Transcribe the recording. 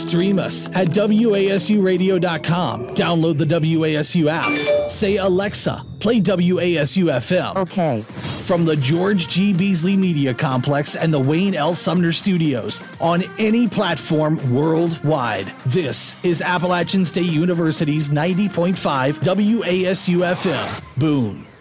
Stream us at WASUradio.com. Download the WASU app. Say, Alexa, play WASU FM. Okay. From the George G. Beasley Media Complex and the Wayne L. Sumner Studios on any platform worldwide. This is Appalachian State University's 90.5 WASU FM. Boone.